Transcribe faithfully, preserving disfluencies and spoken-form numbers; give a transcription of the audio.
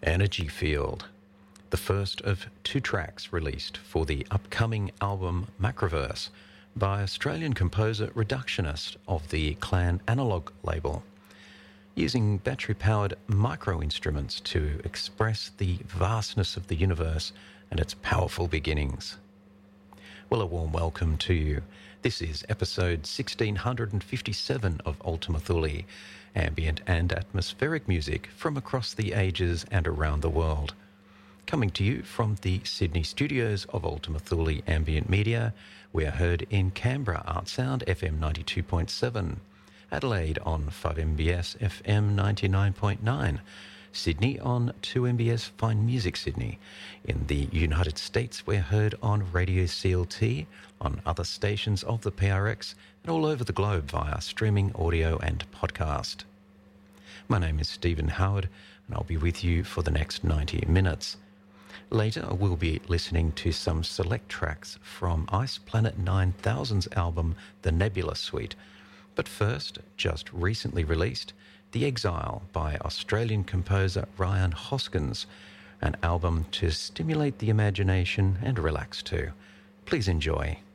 Energy Field, the first of two tracks released for the upcoming album Macroverse by Australian composer Reductionist of the Clan Analog label, using battery-powered micro-instruments to express the vastness of the universe and its powerful beginnings. Well, a warm welcome to you. This is episode sixteen fifty-seven of Ultima Thule, ambient and atmospheric music from across the ages and around the world. Coming to you from the Sydney studios of Ultima Thule Ambient Media, we are heard in Canberra Art Sound F M ninety-two point seven, Adelaide on five M B S F M ninety-nine point nine, Sydney on two M B S Fine Music Sydney. In the United States, we're heard on Radio C L T, on other stations of the P R X, and all over the globe via streaming audio and podcast. My name is Stephen Howard, and I'll be with you for the next ninety minutes. Later, we'll be listening to some select tracks from Ice Planet nine thousand's album The Nebula Suite. But first, just recently released, The Exile by Australian composer Ryan Hoskins, an album to stimulate the imagination and relax to. Please enjoy.